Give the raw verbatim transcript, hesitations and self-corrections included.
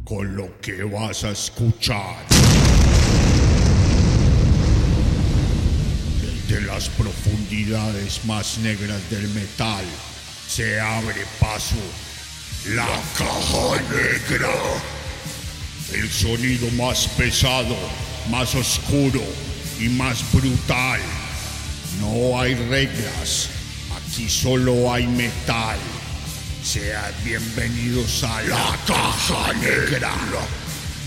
con lo que vas a escuchar. Desde las profundidades más negras del metal se abre paso la caja negra. El sonido más pesado, más oscuro y más brutal. No hay reglas, aquí solo hay metal. Sean bienvenidos a la caja negra.